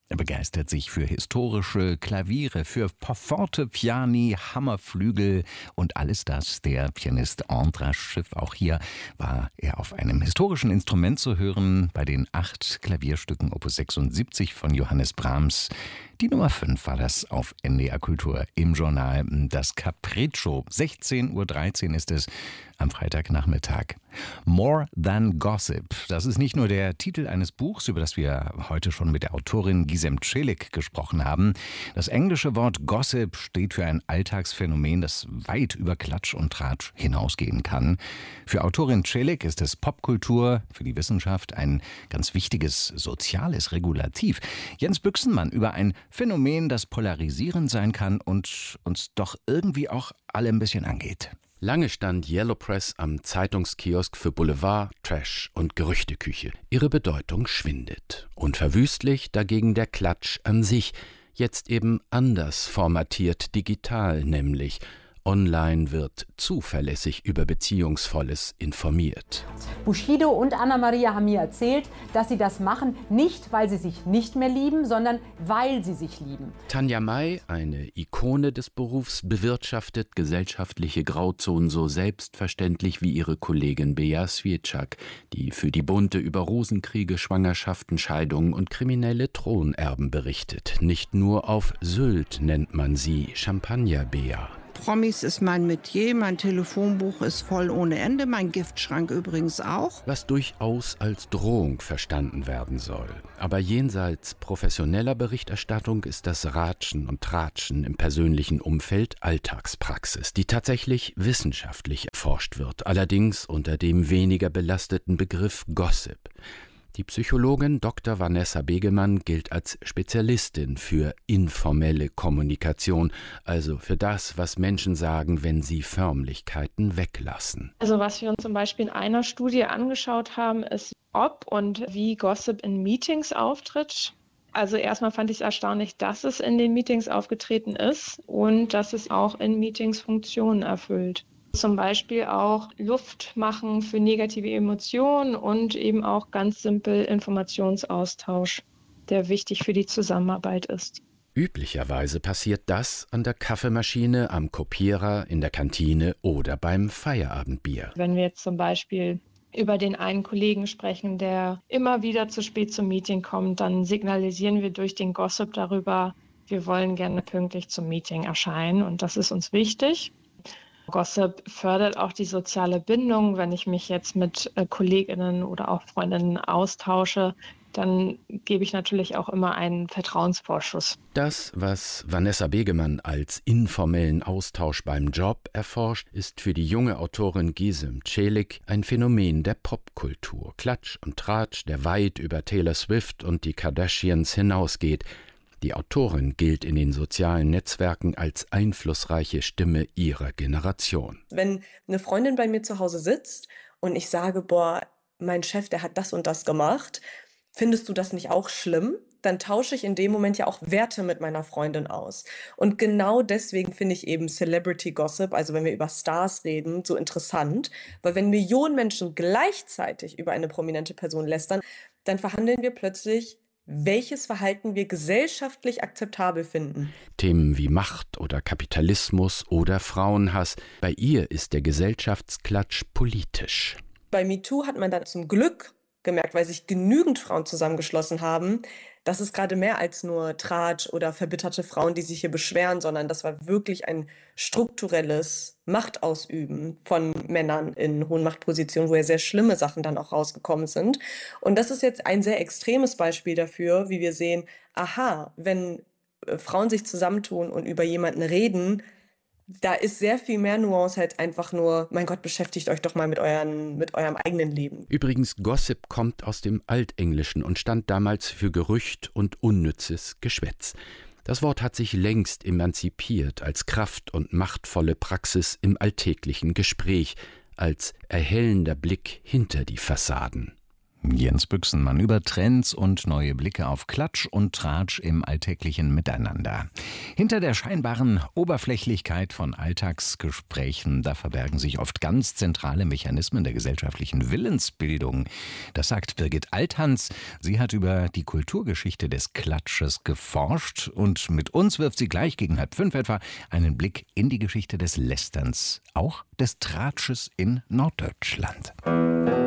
Er begeistert sich für historische Klaviere, für Fortepiani, Hammerflügel und alles das. Der Pianist Andras Schiff. Auch hier war er auf einem historischen Instrument zu hören bei den 8 Klavierstücken Opus 76 von Johannes Brahms. Die Nummer 5 war das auf NDR Kultur im Journal Das Capriccio. 16:13 Uhr ist es am Freitagnachmittag. More Than Gossip. Das ist nicht nur der Titel eines Buchs, über das wir heute schon mit der Autorin Gizem Celik gesprochen haben. Das englische Wort Gossip steht für ein Alltagsphänomen, das weit über Klatsch und Tratsch hinausgehen kann. Für Autorin Celik ist es Popkultur, für die Wissenschaft ein ganz wichtiges soziales Regulativ. Jens Büchsenmann über ein Phänomen, das polarisierend sein kann und uns doch irgendwie auch alle ein bisschen angeht. Lange stand Yellow Press am Zeitungskiosk für Boulevard, Trash und Gerüchteküche. Ihre Bedeutung schwindet. Unverwüstlich dagegen der Klatsch an sich, jetzt eben anders formatiert, digital nämlich. Online wird zuverlässig über Beziehungsvolles informiert. Bushido und Anna-Maria haben mir erzählt, dass sie das machen, nicht weil sie sich nicht mehr lieben, sondern weil sie sich lieben. Tanja May, eine Ikone des Berufs, bewirtschaftet gesellschaftliche Grauzonen so selbstverständlich wie ihre Kollegin Bea Swieczak, die für die Bunte über Rosenkriege, Schwangerschaften, Scheidungen und kriminelle Thronerben berichtet. Nicht nur auf Sylt nennt man sie Champagner-Bea. Promis ist mein Metier, mein Telefonbuch ist voll ohne Ende, mein Giftschrank übrigens auch. Was durchaus als Drohung verstanden werden soll. Aber jenseits professioneller Berichterstattung ist das Ratschen und Tratschen im persönlichen Umfeld Alltagspraxis, die tatsächlich wissenschaftlich erforscht wird, allerdings unter dem weniger belasteten Begriff Gossip. Die Psychologin Dr. Vanessa Begemann gilt als Spezialistin für informelle Kommunikation, also für das, was Menschen sagen, wenn sie Förmlichkeiten weglassen. Also was wir uns zum Beispiel in einer Studie angeschaut haben, ist, ob und wie Gossip in Meetings auftritt. Also erstmal fand ich es erstaunlich, dass es in den Meetings aufgetreten ist und dass es auch in Meetings Funktionen erfüllt. Zum Beispiel auch Luft machen für negative Emotionen und eben auch ganz simpel Informationsaustausch, der wichtig für die Zusammenarbeit ist. Üblicherweise passiert das an der Kaffeemaschine, am Kopierer, in der Kantine oder beim Feierabendbier. Wenn wir jetzt zum Beispiel über den einen Kollegen sprechen, der immer wieder zu spät zum Meeting kommt, dann signalisieren wir durch den Gossip darüber, wir wollen gerne pünktlich zum Meeting erscheinen und das ist uns wichtig. Gossip fördert auch die soziale Bindung. Wenn ich mich jetzt mit KollegInnen oder auch Freundinnen austausche, dann gebe ich natürlich auch immer einen Vertrauensvorschuss. Das, was Vanessa Begemann als informellen Austausch beim Job erforscht, ist für die junge Autorin Gizem Celik ein Phänomen der Popkultur. Klatsch und Tratsch, der weit über Taylor Swift und die Kardashians hinausgeht. Die Autorin gilt in den sozialen Netzwerken als einflussreiche Stimme ihrer Generation. Wenn eine Freundin bei mir zu Hause sitzt und ich sage, boah, mein Chef, der hat das und das gemacht, findest du das nicht auch schlimm? Dann tausche ich in dem Moment ja auch Werte mit meiner Freundin aus. Und genau deswegen finde ich eben Celebrity Gossip, also wenn wir über Stars reden, so interessant. Weil wenn Millionen Menschen gleichzeitig über eine prominente Person lästern, dann verhandeln wir plötzlich, welches Verhalten wir gesellschaftlich akzeptabel finden. Themen wie Macht oder Kapitalismus oder Frauenhass. Bei ihr ist der Gesellschaftsklatsch politisch. Bei MeToo hat man dann zum Glück gemerkt, weil sich genügend Frauen zusammengeschlossen haben, das ist gerade mehr als nur Tratsch oder verbitterte Frauen, die sich hier beschweren, sondern das war wirklich ein strukturelles Machtausüben von Männern in hohen Machtpositionen, wo ja sehr schlimme Sachen dann auch rausgekommen sind. Und das ist jetzt ein sehr extremes Beispiel dafür, wie wir sehen, aha, wenn Frauen sich zusammentun und über jemanden reden, da ist sehr viel mehr Nuance als einfach nur, mein Gott, beschäftigt euch doch mal mit eurem eigenen Leben. Übrigens, Gossip kommt aus dem Altenglischen und stand damals für Gerücht und unnützes Geschwätz. Das Wort hat sich längst emanzipiert als kraft- und machtvolle Praxis im alltäglichen Gespräch, als erhellender Blick hinter die Fassaden. Jens Büchsenmann über Trends und neue Blicke auf Klatsch und Tratsch im alltäglichen Miteinander. Hinter der scheinbaren Oberflächlichkeit von Alltagsgesprächen, da verbergen sich oft ganz zentrale Mechanismen der gesellschaftlichen Willensbildung. Das sagt Birgit Althans. Sie hat über die Kulturgeschichte des Klatsches geforscht und mit uns wirft sie gleich gegen 4:30 etwa einen Blick in die Geschichte des Lästerns, auch des Tratsches in Norddeutschland.